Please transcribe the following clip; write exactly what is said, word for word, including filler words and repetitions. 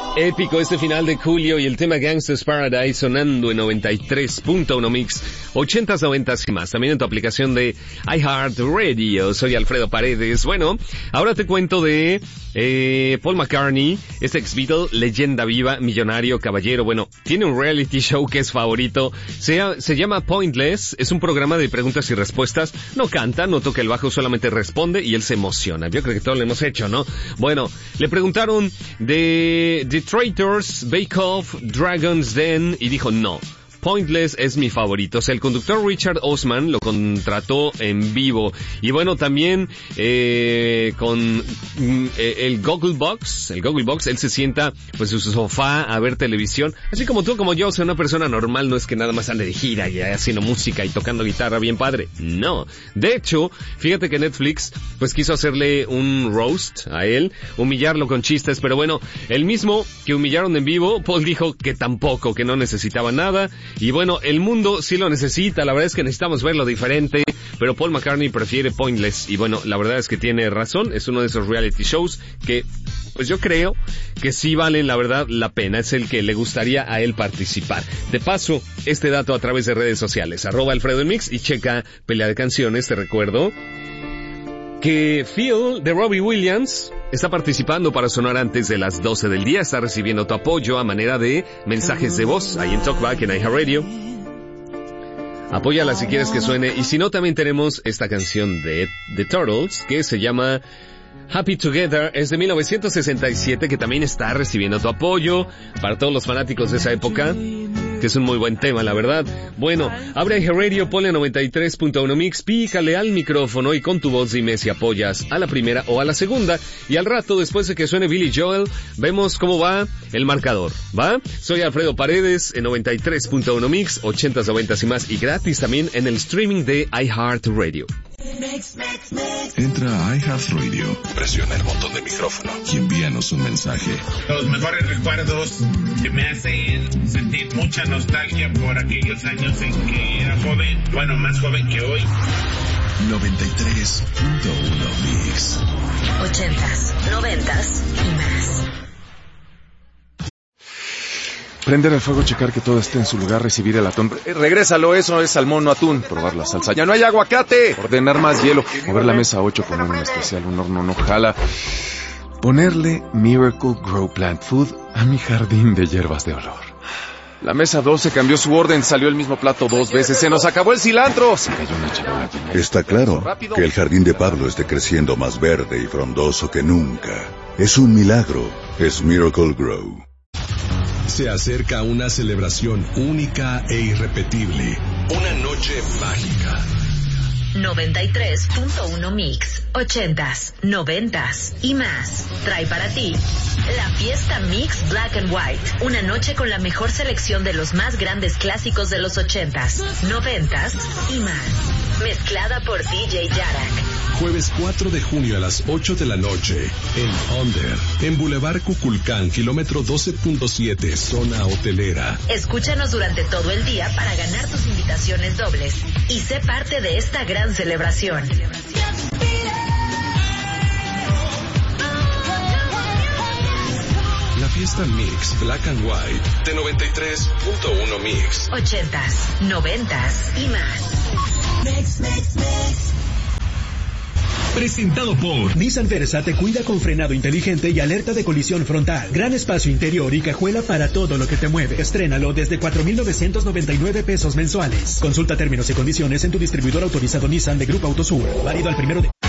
Épico este final de Julio y el tema Gangsta's Paradise sonando en noventa y tres punto uno Mix, ochentas, noventas y más. También en tu aplicación de iHeartRadio. Soy Alfredo Paredes. Bueno, ahora te cuento de eh, Paul McCartney, este ex Beatle, leyenda viva, millonario, caballero. Bueno, tiene un reality show que es favorito. Se, se llama Pointless. Es un programa de preguntas y respuestas. No canta, no toca el bajo, solamente responde y él se emociona. Yo creo que todos lo hemos hecho, ¿no? Bueno, le preguntaron de The Traitors, Bake Off, Dragon's Den y dijo no. Pointless es mi favorito. O sea, el conductor Richard Osman lo contrató en vivo. Y bueno, también eh, con eh, el Google Box, el Google Box, él se sienta pues en su sofá a ver televisión. Así como tú, como yo, o sea, una persona normal no es que nada más ande de gira y haciendo música y tocando guitarra bien padre. No. De hecho, fíjate que Netflix pues quiso hacerle un roast a él, humillarlo con chistes, pero bueno, el mismo que humillaron en vivo, Paul dijo que tampoco, que no necesitaba nada. Y bueno, el mundo sí lo necesita, la verdad es que necesitamos verlo diferente, pero Paul McCartney prefiere Pointless, y bueno, la verdad es que tiene razón, es uno de esos reality shows que, pues yo creo que sí valen la verdad la pena, es el que le gustaría a él participar. De paso, este dato a través de redes sociales, arroba Alfredo Mix y checa Pelea de Canciones, te recuerdo que Phil de Robbie Williams está participando para sonar antes de las doce del día, está recibiendo tu apoyo a manera de mensajes de voz ahí en Talkback en iHeartRadio. Apóyala si quieres que suene, y si no, también tenemos esta canción de The Turtles que se llama Happy Together, es de mil novecientos sesenta y siete, que también está recibiendo tu apoyo para todos los fanáticos de esa época, que es un muy buen tema, la verdad. Bueno, abre iHeartRadio, ponle noventa y tres punto uno Mix, pícale al micrófono y con tu voz dime si apoyas a la primera o a la segunda. Y al rato, después de que suene Billy Joel, vemos cómo va el marcador, ¿va? Soy Alfredo Paredes en noventa y tres punto uno Mix, ochentas, noventas y más, y gratis también en el streaming de iHeartRadio. Entra a iHeartRadio, presiona el botón de micrófono y envíanos un mensaje. Los mejores recuerdos que me hacen sentir mucha nostalgia por aquellos años en que era joven, bueno, más joven que hoy. noventa y tres punto uno Mix. Ochentas, noventas y más. Prender el fuego, checar que todo esté en su lugar, recibir el atún. Eh, regrésalo, eso es salmón, no atún. Probar la salsa. ¡Ya no hay aguacate! Ordenar más hielo. Mover la mesa ocho, poner un especial, un horno no jala. Ponerle Miracle Grow Plant Food a mi jardín de hierbas de olor. La mesa doce cambió su orden, salió el mismo plato dos veces. ¡Se nos acabó el cilantro! Se cayó una charola llena. Está claro que el jardín de Pablo esté creciendo más verde y frondoso que nunca. Es un milagro. Es Miracle Grow. Se acerca una celebración única e irrepetible. Una noche mágica. noventa y tres punto uno Mix, ochentas, noventas y más. Trae para ti la fiesta Mix Black and White. Una noche con la mejor selección de los más grandes clásicos de los ochentas, noventas y más. Mezclada por D J Yarak. Jueves cuatro de junio a las ocho de la noche, en Under, en Boulevard Cuculcán, kilómetro doce punto siete, zona hotelera. Escúchanos durante todo el día para ganar tus invitaciones dobles y sé parte de esta gran celebración. La fiesta Mix Black and White de noventa y tres punto uno Mix. Ochentas, noventas y más. Mix, mix, mix. Presentado por Nissan Versa te cuida con frenado inteligente y alerta de colisión frontal. Gran espacio interior y cajuela para todo lo que te mueve. Estrénalo desde cuatro mil novecientos noventa y nueve pesos mensuales. Consulta términos y condiciones en tu distribuidor autorizado Nissan de Grupo Autosur. Válido al primero de...